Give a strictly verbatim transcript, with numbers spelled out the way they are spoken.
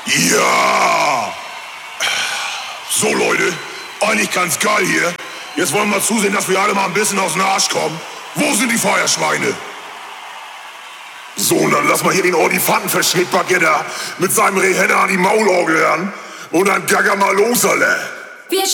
Ja! So, Leute, eigentlich ganz geil hier. Jetzt wollen wir zusehen, dass wir alle mal ein bisschen aus dem Arsch kommen. Wo sind die Feuerschweine? So, und dann lass mal hier den Ordifantenverschnittback da mit seinem Rehenner an die Maulorgel ran. Und dann gagger mal los, Alter.